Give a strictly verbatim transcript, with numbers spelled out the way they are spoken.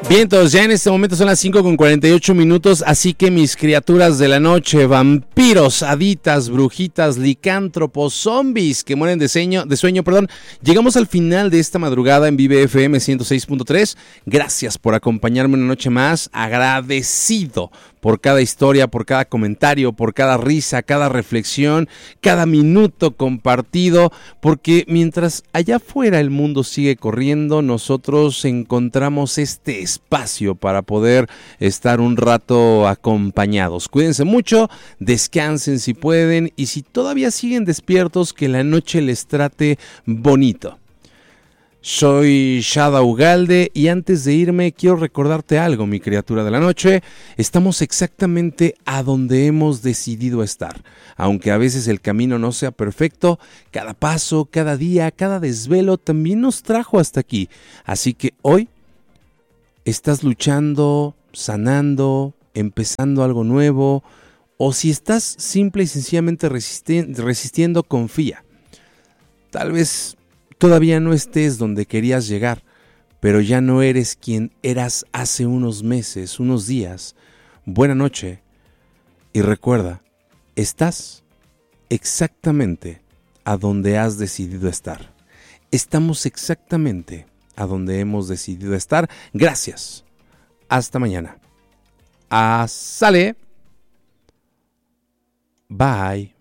Bien, entonces ya en este momento son las cinco con cuarenta y ocho minutos, así que mis criaturas de la noche, vampiros, haditas, brujitas, licántropos, zombies que mueren de sueño, de sueño, perdón, llegamos al final de esta madrugada en Vive F M ciento seis punto tres. Gracias por acompañarme una noche más, agradecido por cada historia, por cada comentario, por cada risa, cada reflexión, cada minuto compartido, porque mientras allá afuera el mundo sigue corriendo, nosotros encontramos este espacio para poder estar un rato acompañados. Cuídense mucho, descansen si pueden, y si todavía siguen despiertos, que la noche les trate bonito. Soy Shada Ugalde y antes de irme quiero recordarte algo, mi criatura de la noche. Estamos exactamente a donde hemos decidido estar. Aunque a veces el camino no sea perfecto, cada paso, cada día, cada desvelo también nos trajo hasta aquí. Así que hoy estás luchando, sanando, empezando algo nuevo, o si estás simple y sencillamente resisti- resistiendo, confía. Tal vez todavía no estés donde querías llegar, pero ya no eres quien eras hace unos meses, unos días. Buena noche y recuerda, estás exactamente a donde has decidido estar. Estamos exactamente a donde hemos decidido estar. Gracias. Hasta mañana. ¡Sale! Bye.